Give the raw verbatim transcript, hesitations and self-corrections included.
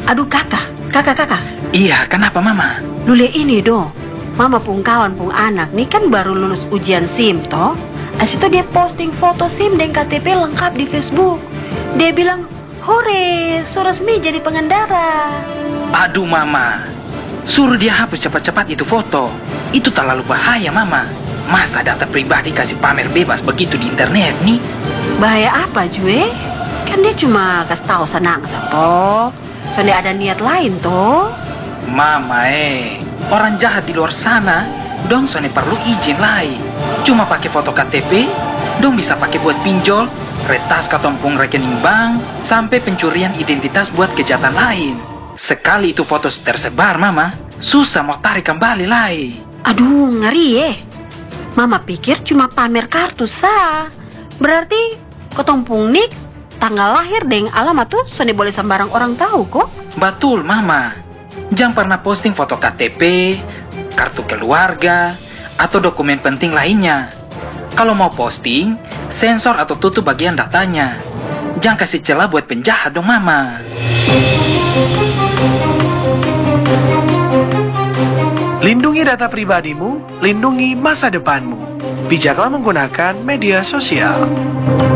Aduh kakak, kakak kakak. Iya, kenapa mama? Lule ini dong. Mama pung kawan pung anak nih kan baru lulus ujian SIM toh. As itu dia posting foto SIM dan K T P lengkap di Facebook. Dia bilang, hore, so resmi jadi pengendara. Aduh mama, suruh dia hapus cepat-cepat itu foto. Itu terlalu bahaya mama. Masa data pribadi kasih pamer bebas begitu di internet nih? Bahaya apa Jue? Kan dia cuma kasih tahu senang toh. Soalnya ada niat lain toh. Mama eh, orang jahat di luar sana dong soalnya perlu izin lain. Cuma pakai foto K T P, dong bisa pakai buat pinjol, retas katompung rekening bank, sampai pencurian identitas buat kejahatan lain. Sekali itu foto tersebar mama, susah mau tarik kembali lagi. Aduh ngeri eh. Mama pikir cuma pamer kartu sah. Berarti ketompung nik tanggal lahir dan alamat tuh soalnya boleh sembarang orang tahu kok. Betul mama. Jangan pernah posting foto K T P, kartu keluarga, atau dokumen penting lainnya. Kalau mau posting, sensor atau tutup bagian datanya. Jangan kasih celah buat penjahat dong mama. Lindungi data pribadimu, lindungi masa depanmu. Bijaklah menggunakan media sosial.